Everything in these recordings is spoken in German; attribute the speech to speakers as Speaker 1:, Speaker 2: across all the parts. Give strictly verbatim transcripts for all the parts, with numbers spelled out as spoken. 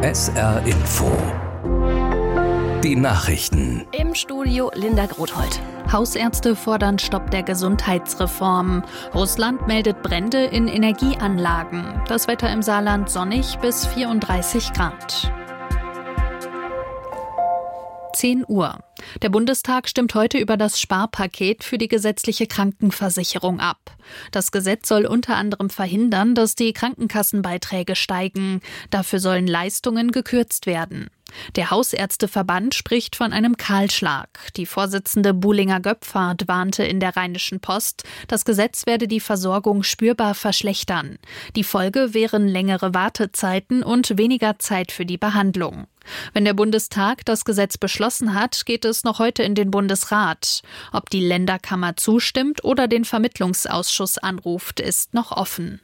Speaker 1: S R Info. Die Nachrichten.
Speaker 2: Im Studio Linda Grothold.
Speaker 3: Hausärzte fordern Stopp der Gesundheitsreform. Russland meldet Brände in Energieanlagen. Das Wetter im Saarland sonnig bis vierunddreißig Grad. zehn Uhr. Der Bundestag stimmt heute über das Sparpaket für die gesetzliche Krankenversicherung ab. Das Gesetz soll unter anderem verhindern, dass die Krankenkassenbeiträge steigen. Dafür sollen Leistungen gekürzt werden. Der Hausärzteverband spricht von einem Kahlschlag. Die Vorsitzende Buhlinger-Göpfert warnte in der Rheinischen Post, das Gesetz werde die Versorgung spürbar verschlechtern. Die Folge wären längere Wartezeiten und weniger Zeit für die Behandlung. Wenn der Bundestag das Gesetz beschlossen hat, geht es noch heute in den Bundesrat. Ob die Länderkammer zustimmt oder den Vermittlungsausschuss anruft, ist noch offen.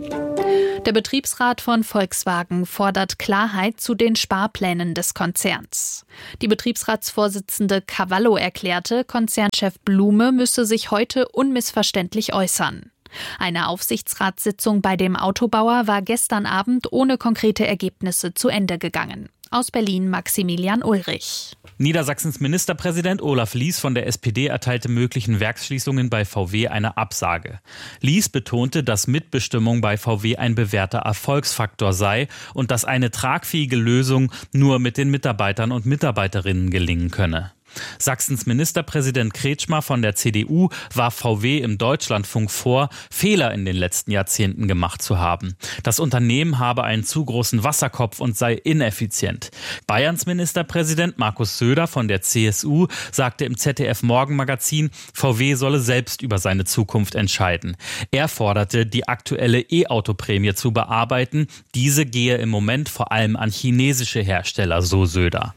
Speaker 3: Der Betriebsrat von Volkswagen fordert Klarheit zu den Sparplänen des Konzerns. Die Betriebsratsvorsitzende Cavallo erklärte, Konzernchef Blume müsse sich heute unmissverständlich äußern. Eine Aufsichtsratssitzung bei dem Autobauer war gestern Abend ohne konkrete Ergebnisse zu Ende gegangen. Aus Berlin Maximilian Ulrich.
Speaker 4: Niedersachsens Ministerpräsident Olaf Lies von der S P D erteilte möglichen Werksschließungen bei V W eine Absage. Lies betonte, dass Mitbestimmung bei V W ein bewährter Erfolgsfaktor sei und dass eine tragfähige Lösung nur mit den Mitarbeitern und Mitarbeiterinnen gelingen könne. Sachsens Ministerpräsident Kretschmer von der C D U warf V W im Deutschlandfunk vor, Fehler in den letzten Jahrzehnten gemacht zu haben. Das Unternehmen habe einen zu großen Wasserkopf und sei ineffizient. Bayerns Ministerpräsident Markus Söder von der C S U sagte im Z D F-Morgenmagazin, V W solle selbst über seine Zukunft entscheiden. Er forderte, die aktuelle E-Auto-Prämie zu bearbeiten. Diese gehe im Moment vor allem an chinesische Hersteller, so Söder.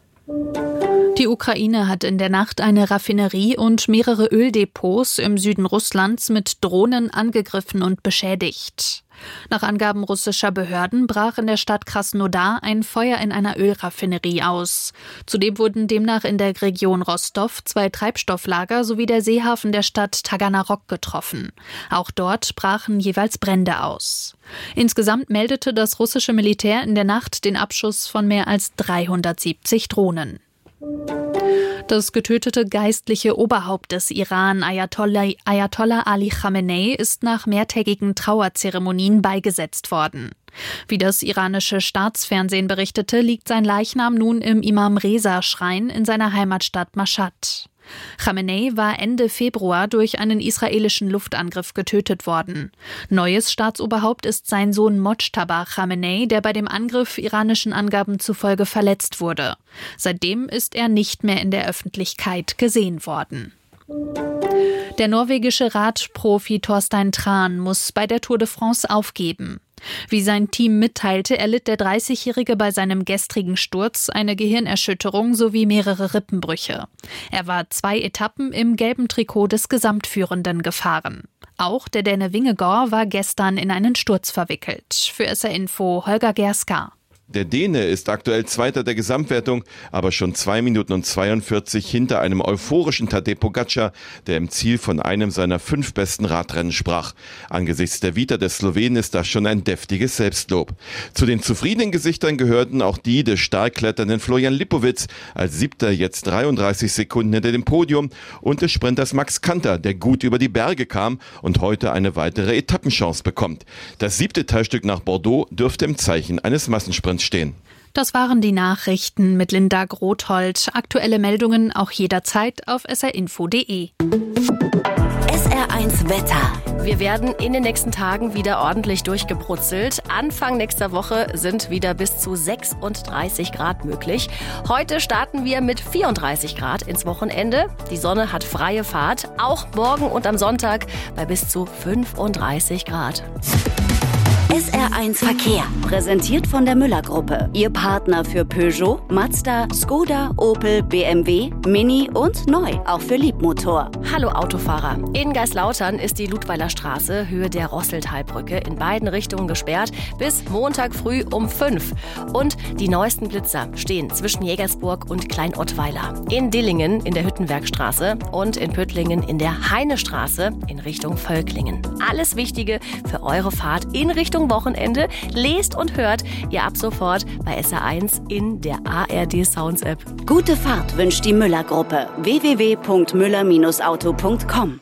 Speaker 3: Die Ukraine hat in der Nacht eine Raffinerie und mehrere Öldepots im Süden Russlands mit Drohnen angegriffen und beschädigt. Nach Angaben russischer Behörden brach in der Stadt Krasnodar ein Feuer in einer Ölraffinerie aus. Zudem wurden demnach in der Region Rostov zwei Treibstofflager sowie der Seehafen der Stadt Taganrog getroffen. Auch dort brachen jeweils Brände aus. Insgesamt meldete das russische Militär in der Nacht den Abschuss von mehr als dreihundertsiebzig Drohnen. Das getötete geistliche Oberhaupt des Iran, Ayatollah, Ayatollah Ali Khamenei, ist nach mehrtägigen Trauerzeremonien beigesetzt worden. Wie das iranische Staatsfernsehen berichtete, liegt sein Leichnam nun im Imam-Reza-Schrein in seiner Heimatstadt Mashhad. Khamenei war Ende Februar durch einen israelischen Luftangriff getötet worden. Neues Staatsoberhaupt ist sein Sohn Mojtaba Khamenei, der bei dem Angriff iranischen Angaben zufolge verletzt wurde. Seitdem ist er nicht mehr in der Öffentlichkeit gesehen worden. Der norwegische Radprofi Torstein Tran muss bei der Tour de France aufgeben. Wie sein Team mitteilte, erlitt der dreißigjährige bei seinem gestrigen Sturz eine Gehirnerschütterung sowie mehrere Rippenbrüche. Er war zwei Etappen im gelben Trikot des Gesamtführenden gefahren. Auch der Däne Vingegaard war gestern in einen Sturz verwickelt. Für S R Info Holger Gerska.
Speaker 5: Der Däne ist aktuell Zweiter der Gesamtwertung, aber schon zwei Minuten und zweiundvierzig hinter einem euphorischen Tadej Pogačar, der im Ziel von einem seiner fünf besten Radrennen sprach. Angesichts der Vita des Slowenen ist das schon ein deftiges Selbstlob. Zu den zufriedenen Gesichtern gehörten auch die des stark kletternden Florian Lipowitz, als Siebter jetzt dreiunddreißig Sekunden hinter dem Podium, und des Sprinters Max Kanter, der gut über die Berge kam und heute eine weitere Etappenchance bekommt. Das siebte Teilstück nach Bordeaux dürfte im Zeichen eines Massensprints stehen.
Speaker 3: Das waren die Nachrichten mit Linda Grothold. Aktuelle Meldungen auch jederzeit auf s r info punkt d e.
Speaker 2: S R eins Wetter. Wir werden in den nächsten Tagen wieder ordentlich durchgebrutzelt. Anfang nächster Woche sind wieder bis zu sechsunddreißig Grad möglich. Heute starten wir mit vierunddreißig Grad ins Wochenende. Die Sonne hat freie Fahrt. Auch morgen und am Sonntag bei bis zu fünfunddreißig Grad.
Speaker 6: S R eins Verkehr, präsentiert von der Müller-Gruppe. Ihr Partner für Peugeot, Mazda, Skoda, Opel, B M W, Mini und neu, auch für Liebmotor.
Speaker 2: Hallo Autofahrer. In Geislautern ist die Ludweiler Straße, Höhe der Rosseltalbrücke, in beiden Richtungen gesperrt bis Montag früh um fünf. Und die neuesten Blitzer stehen zwischen Jägersburg und Klein-Ottweiler. In Dillingen in der Hüttenwerkstraße und in Püttlingen in der Heinestraße in Richtung Völklingen. Alles Wichtige für eure Fahrt in Richtung langen Wochenende. Lest und hört ihr ab sofort bei S R eins in der A R D Sounds App.
Speaker 6: Gute Fahrt wünscht die Müller-Gruppe. w w w punkt müller Bindestrich auto punkt com.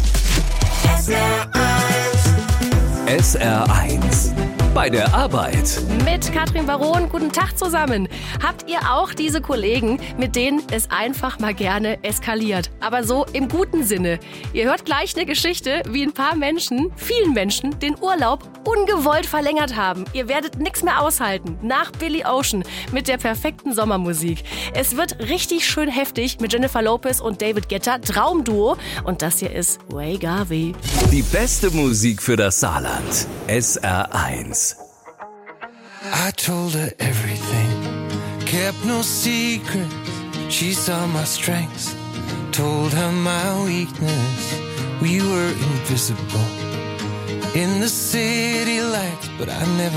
Speaker 1: S R eins. Bei der Arbeit.
Speaker 2: Mit Katrin Baron, guten Tag zusammen. Habt ihr auch diese Kollegen, mit denen es einfach mal gerne eskaliert? Aber so im guten Sinne. Ihr hört gleich eine Geschichte, wie ein paar Menschen, vielen Menschen, den Urlaub ungewollt verlängert haben. Ihr werdet nichts mehr aushalten. Nach Billy Ocean mit der perfekten Sommermusik. Es wird richtig schön heftig mit Jennifer Lopez und David Guetta, Traumduo. Und das hier ist Ray Garvey.
Speaker 1: Die beste Musik für das Saarland. S R eins.
Speaker 7: I told her everything, kept no secret. She saw my strengths, told her my weakness. We were invisible in the city lights, but I never